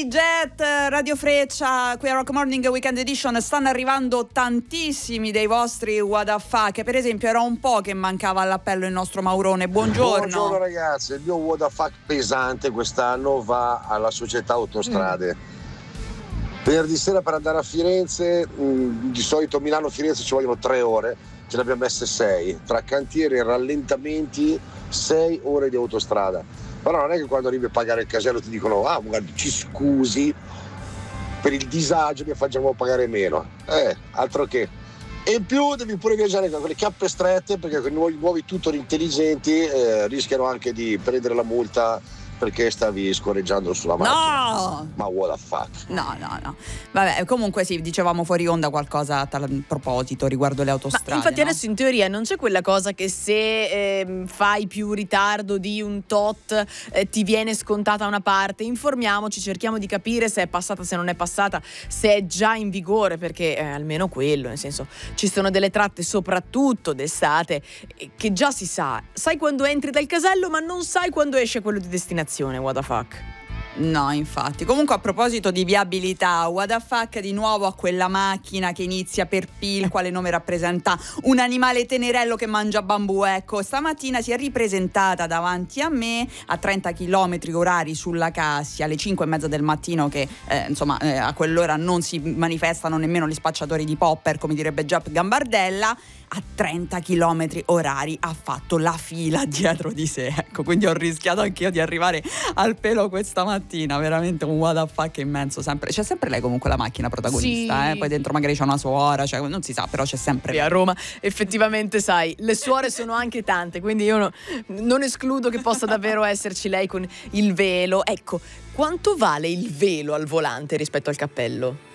EasyJet, Radio Freccia, qui a Rock Morning Weekend Edition. Stanno arrivando tantissimi dei vostri what the fuck. Per esempio era un po' che mancava all'appello il nostro Maurone. Buongiorno. Buongiorno ragazzi, il mio what the fuck pesante quest'anno va alla società Autostrade. Venerdì sera per andare a Firenze, di solito Milano-Firenze ci vogliono 3 ore, ce ne abbiamo messe 6, tra cantieri e rallentamenti 6 ore di autostrada. Però non è che quando arrivi a pagare il casello ti dicono guarda, ci scusi per il disagio, mi facciamo pagare meno. Altro che. E in più devi pure viaggiare con le chiappe strette, perché con i nuovi tutor intelligenti rischiano anche di prendere la multa perché stavi scorreggiando sulla macchina. No! Ma what the fuck? No. Vabbè, comunque sì, dicevamo fuori onda qualcosa a tal proposito riguardo le autostrade. Ma infatti no? adesso in teoria non c'è quella cosa che se fai più ritardo di un tot ti viene scontata una parte. Informiamoci, cerchiamo di capire se è passata, se non è passata, se è già in vigore, perché almeno quello, nel senso, ci sono delle tratte soprattutto d'estate che già si sa. Sai quando entri dal casello ma non sai quando esce quello di destinazione. What the fuck? No, infatti. Comunque, a proposito di viabilità, what the fuck di nuovo a quella macchina che inizia per P, il quale nome rappresenta un animale tenerello che mangia bambù. Ecco, stamattina si è ripresentata davanti a me a 30 km orari sulla Cassia alle 5:30 del mattino, che a quell'ora non si manifestano nemmeno gli spacciatori di popper, come direbbe Giap Gambardella. A 30 km orari ha fatto la fila dietro di sé, ecco, quindi ho rischiato anch'io di arrivare al pelo questa mattina, veramente un what the fuck immenso. C'è sempre lei comunque la macchina protagonista, sì. Poi dentro magari c'è una suora, cioè non si sa, però c'è sempre lei. A Roma effettivamente, sai, le suore sono anche tante, quindi io non escludo che possa davvero esserci lei con il velo. Ecco, quanto vale il velo al volante rispetto al cappello?